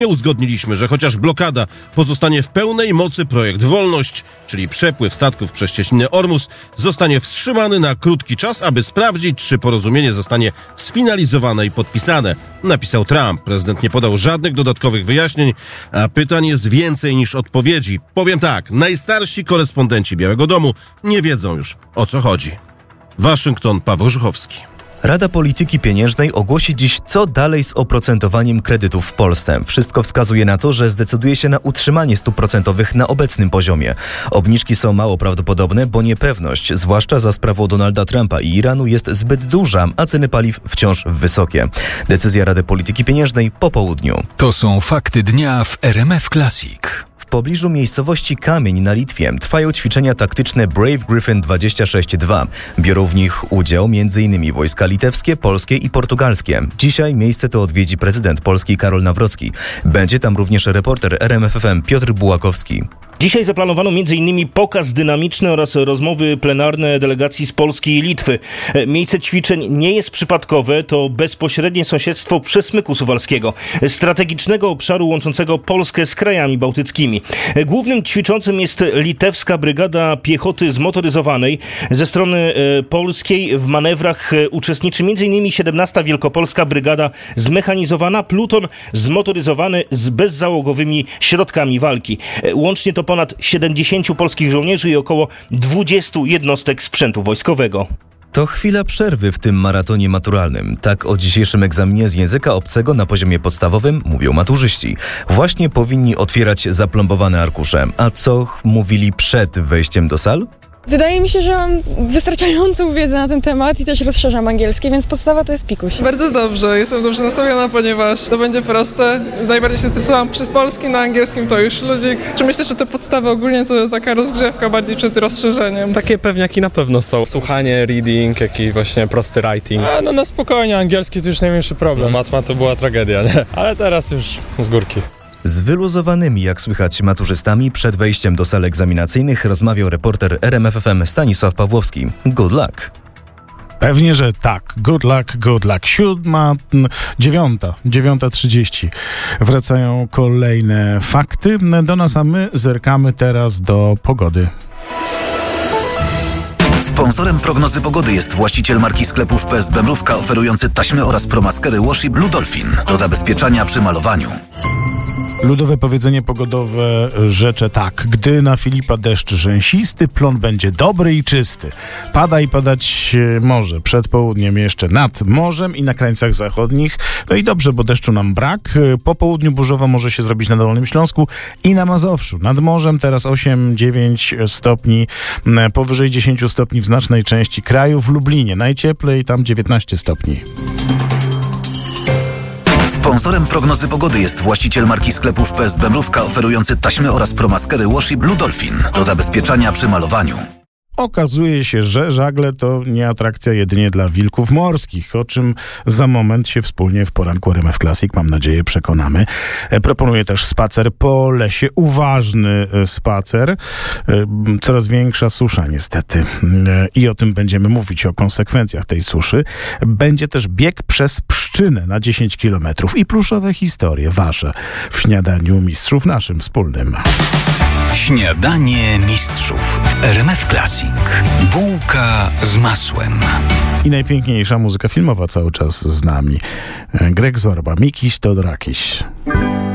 Uzgodniliśmy, że chociaż blokada pozostanie w pełnej mocy, projekt Wolność, czyli przepływ statków przez cieśninę Ormus, zostanie wstrzymany na krótki czas, aby sprawdzić, czy porozumienie zostanie sfinalizowane i podpisane, napisał Trump. Prezydent nie podał żadnych dodatkowych wyjaśnień, a pytań jest więcej niż odpowiedzi. Powiem tak, najstarsi korespondenci Białego Domu nie wiedzą już, o co chodzi. Waszyngton, Paweł Żuchowski. Rada Polityki Pieniężnej ogłosi dziś, co dalej z oprocentowaniem kredytów w Polsce. Wszystko wskazuje na to, że zdecyduje się na utrzymanie stóp procentowych na obecnym poziomie. Obniżki są mało prawdopodobne, bo niepewność, zwłaszcza za sprawą Donalda Trumpa i Iranu, jest zbyt duża, a ceny paliw wciąż wysokie. Decyzja Rady Polityki Pieniężnej po południu. To są fakty dnia w RMF Classic. W pobliżu miejscowości Kamień na Litwie trwają ćwiczenia taktyczne Brave Griffin 26-2. Biorą w nich udział m.in. wojska litewskie, polskie i portugalskie. Dzisiaj miejsce to odwiedzi prezydent Polski Karol Nawrocki. Będzie tam również reporter RMF FM Piotr Bułakowski. Dzisiaj zaplanowano m.in. pokaz dynamiczny oraz rozmowy plenarne delegacji z Polski i Litwy. Miejsce ćwiczeń nie jest przypadkowe, to bezpośrednie sąsiedztwo Przesmyku Suwalskiego, strategicznego obszaru łączącego Polskę z krajami bałtyckimi. Głównym ćwiczącym jest litewska brygada piechoty zmotoryzowanej. Ze strony polskiej w manewrach uczestniczy m.in. 17. Wielkopolska Brygada Zmechanizowana, pluton zmotoryzowany z bezzałogowymi środkami walki. Łącznie to ponad 70 polskich żołnierzy i około 20 jednostek sprzętu wojskowego. To chwila przerwy w tym maratonie maturalnym. Tak o dzisiejszym egzaminie z języka obcego na poziomie podstawowym mówią maturzyści. Właśnie powinni otwierać zaplombowane arkusze. A co mówili przed wejściem do sal? Wydaje mi się, że mam wystarczającą wiedzę na ten temat i też rozszerzam angielski, więc podstawa to jest pikuś. Bardzo dobrze, jestem dobrze nastawiona, ponieważ to będzie proste. Najbardziej się stresowałam przez polski, na angielskim to już ludzik. Myślę, że te podstawy ogólnie to taka rozgrzewka bardziej przed rozszerzeniem. Takie pewniaki na pewno są. Słuchanie, reading, jakiś właśnie prosty writing. No na spokojnie, angielski to już najmniejszy problem. Matma to była tragedia, nie? Ale teraz już z górki. Z wyluzowanymi, jak słychać, maturzystami przed wejściem do sal egzaminacyjnych rozmawiał reporter RMF FM Stanisław Pawłowski. Good luck! Pewnie, że tak. Good luck, good luck. 9:30. Wracają kolejne fakty do nas, a my zerkamy teraz do pogody. Sponsorem prognozy pogody jest właściciel marki sklepów PSB Mrówka, oferujący taśmy oraz promaskery Washi Blue Dolphin do zabezpieczania przy malowaniu. Ludowe powiedzenie pogodowe rzecze tak. Gdy na Filipa deszcz rzęsisty, plon będzie dobry i czysty. Pada i padać może. Przed południem jeszcze nad morzem i na krańcach zachodnich. No i dobrze, bo deszczu nam brak. Po południu burzowo może się zrobić na Dolnym Śląsku i na Mazowszu. Nad morzem teraz 8-9 stopni. Powyżej 10 stopni w znacznej części kraju. W Lublinie najcieplej, tam 19 stopni. Sponsorem prognozy pogody jest właściciel marki sklepów PSB Mrówka, oferujący taśmy oraz promaskery Washi Blue Dolphin do zabezpieczania przy malowaniu. Okazuje się, że żagle to nie atrakcja jedynie dla wilków morskich, o czym za moment się wspólnie w poranku RMF Classic, mam nadzieję, przekonamy. Proponuję też spacer po lesie, uważny spacer. Coraz większa susza niestety i o tym będziemy mówić, o konsekwencjach tej suszy. Będzie też bieg przez Pszczynę na 10 kilometrów i pluszowe historie wasze w Śniadaniu Mistrzów naszym wspólnym. Śniadanie Mistrzów w RMF Classic. Bułka z masłem. I najpiękniejsza muzyka filmowa cały czas z nami. Greg Zorba, Mikis Todorakis.